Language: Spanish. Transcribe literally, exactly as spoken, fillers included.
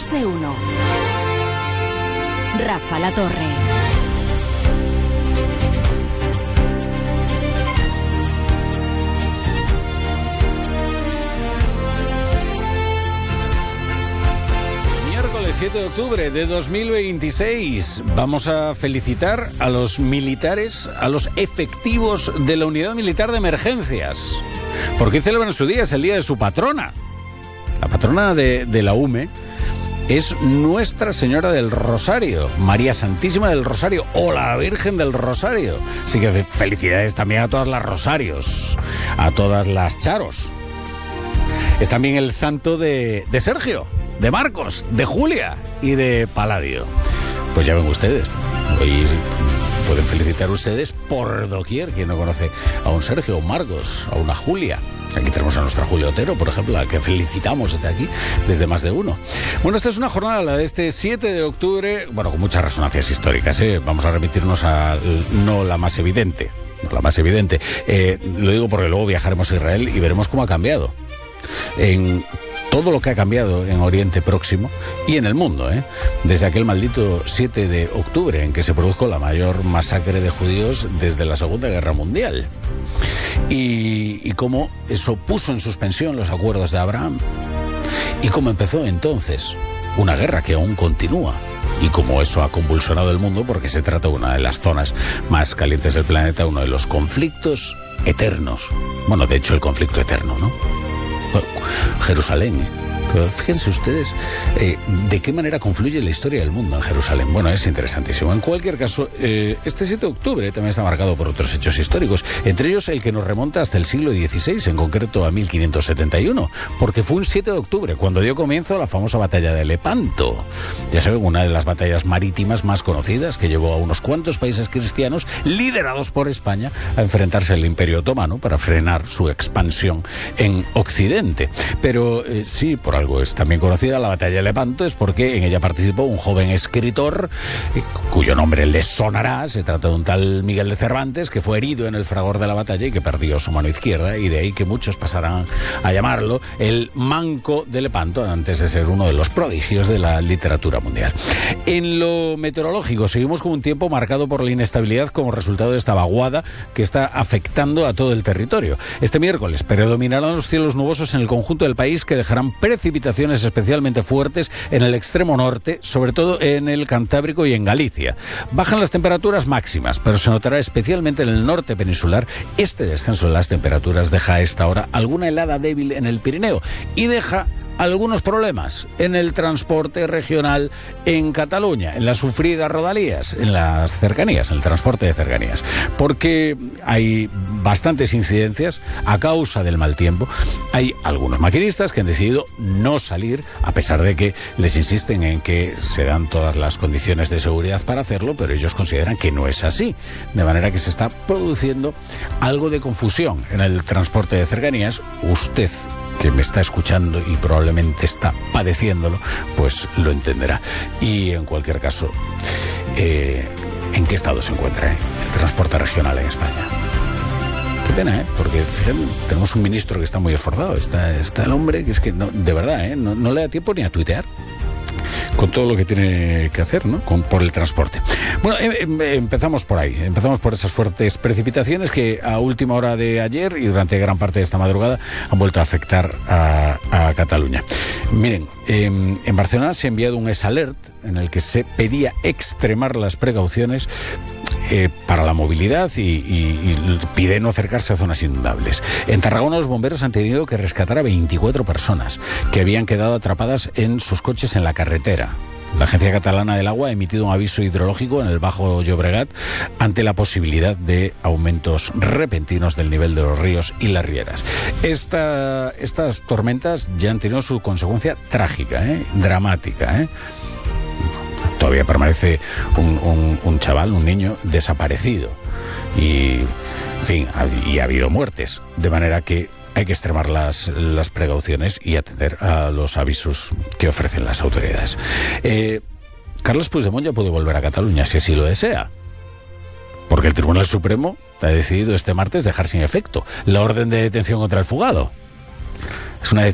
Más de uno. Rafa La Torre. siete de octubre de dos mil veintiséis. Vamos a felicitar a los militares, a los efectivos de la Unidad Militar de Emergencias. Porque celebran su día, es el día de su patrona. La patrona de, de la U M E es Nuestra Señora del Rosario, María Santísima del Rosario o la Virgen del Rosario. Así que felicidades también a todas las Rosarios, a todas las Charos. Es también el santo de, de Sergio, de Marcos, de Julia y de Palladio. Pues ya ven ustedes, hoy pueden felicitar ustedes por doquier. Quien no conoce a un Sergio, a un Marcos, a una Julia. Aquí tenemos a nuestra Julia Otero, por ejemplo, a la que felicitamos desde aquí, desde Más de Uno. Bueno, esta es una jornada, la de este siete de octubre, bueno, con muchas resonancias históricas, ¿eh? Vamos a remitirnos a no la más evidente, no la más evidente. Eh, lo digo porque luego viajaremos a Israel y veremos cómo ha cambiado. En todo lo que ha cambiado en Oriente Próximo y en el mundo, ¿eh? Desde aquel maldito siete de octubre en que se produjo la mayor masacre de judíos desde la Segunda Guerra Mundial. Y, y cómo eso puso en suspensión los acuerdos de Abraham. Y cómo empezó entonces una guerra que aún continúa. Y cómo eso ha convulsionado el mundo porque se trata de una de las zonas más calientes del planeta, uno de los conflictos eternos. Bueno, de hecho el conflicto eterno, ¿no? Jerusalén, ¿eh? Pero fíjense ustedes eh, de qué manera confluye la historia del mundo en Jerusalén. Bueno, es interesantísimo. En cualquier caso, eh, este siete de octubre también está marcado por otros hechos históricos, entre ellos el que nos remonta hasta el siglo dieciséis, en concreto a mil quinientos setenta y uno, porque fue un siete de octubre cuando dio comienzo la famosa batalla de Lepanto. Ya saben, una de las batallas marítimas más conocidas que llevó a unos cuantos países cristianos, liderados por España, a enfrentarse al Imperio Otomano para frenar su expansión en Occidente. Pero eh, sí, por algo es también conocida la batalla de Lepanto, es porque en ella participó un joven escritor eh, cuyo nombre les sonará. Se trata de un tal Miguel de Cervantes, que fue herido en el fragor de la batalla y que perdió su mano izquierda, y de ahí que muchos pasarán a llamarlo el Manco de Lepanto, antes de ser uno de los prodigios de la literatura mundial. En lo meteorológico seguimos con un tiempo marcado por la inestabilidad como resultado de esta vaguada que está afectando a todo el territorio. Este miércoles predominarán los cielos nubosos en el conjunto del país, que dejarán precipitaciones especialmente fuertes en el extremo norte, sobre todo en el Cantábrico y en Galicia. Bajan las temperaturas máximas, pero se notará especialmente en el norte peninsular. Este descenso de las temperaturas deja a esta hora alguna helada débil en el Pirineo y deja algunos problemas en el transporte regional en Cataluña, en las sufridas rodalías, en las cercanías, en el transporte de cercanías, porque hay bastantes incidencias a causa del mal tiempo. Hay algunos maquinistas que han decidido no salir, a pesar de que les insisten en que se dan todas las condiciones de seguridad para hacerlo, pero ellos consideran que no es así, de manera que se está produciendo algo de confusión en el transporte de cercanías. Usted, que me está escuchando y probablemente está padeciéndolo, pues lo entenderá. Y en cualquier caso, eh, ¿en qué estado se encuentra eh, el transporte regional en España? Qué pena, ¿eh? Porque fíjense, tenemos un ministro que está muy esforzado. Está, está el hombre que es que, no, de verdad, ¿eh? no, no le da tiempo ni a tuitear con todo lo que tiene que hacer, ¿no? Con, por el transporte. Bueno, eh, eh, empezamos por ahí. Empezamos por esas fuertes precipitaciones que a última hora de ayer y durante gran parte de esta madrugada han vuelto a afectar a, a Cataluña. Miren, eh, en Barcelona se ha enviado un S-Alert en el que se pedía extremar las precauciones Eh, para la movilidad y, y, y pide no acercarse a zonas inundables. En Tarragona los bomberos han tenido que rescatar a veinticuatro personas que habían quedado atrapadas en sus coches en la carretera. La Agencia Catalana del Agua ha emitido un aviso hidrológico en el Bajo Llobregat ante la posibilidad de aumentos repentinos del nivel de los ríos y las rieras. Esta, estas tormentas ya han tenido su consecuencia trágica, ¿eh? dramática, ¿eh? Todavía permanece un, un, un chaval, un niño desaparecido y, en fin, ha, y ha habido muertes, de manera que hay que extremar las, las precauciones y atender a los avisos que ofrecen las autoridades. Eh, Carles Puigdemont ya puede volver a Cataluña si así lo desea, porque el Tribunal Supremo ha decidido este martes dejar sin efecto la orden de detención contra el fugado. Es una